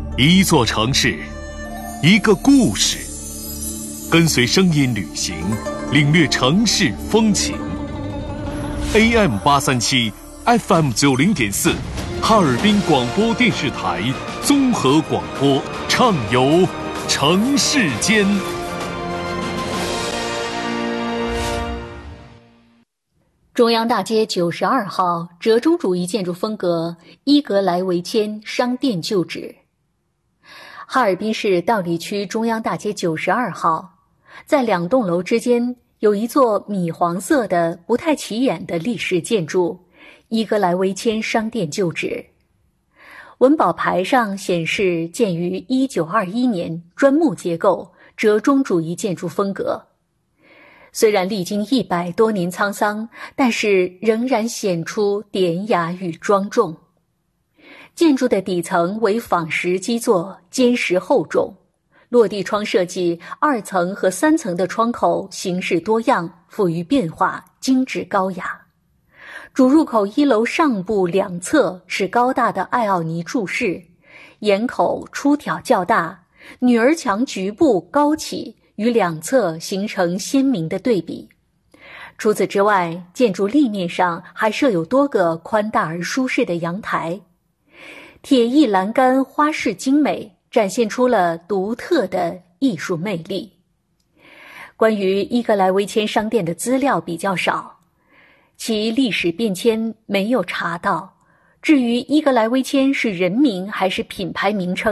一座城市，一个故事，跟随声音旅行，领略城市风情。AM837 FM90.4，哈尔滨广播电视台综合广播，畅游城市间。 中央大街92号折中主义建筑风格伊格莱维谦商店旧址。哈尔滨市道里区中央大街92号，在两栋楼之间有一座米黄色的不太起眼的历史建筑伊格莱维谦商店旧址。文保牌上显示建于1921年，砖木结构，折中主义建筑风格。虽然历经100多年沧桑，但是仍然显出典雅与庄重。建筑的底层为仿石基座，坚实厚重，落地窗设计2层和3层的窗口形式多样，富于变化，精致高雅。主入口1楼上部两侧是高大的艾奥尼柱式，檐口出挑较大，女儿墙局部高起，与两侧形成鲜明的对比。除此之外，建筑立面上还设有多个宽大而舒适的阳台，铁艺栏杆花式精美，展现出了独特的艺术魅力。关于伊格莱维谦商店的资料比较少，其历史变迁没有查到。至于伊格莱维谦是人名还是品牌名称，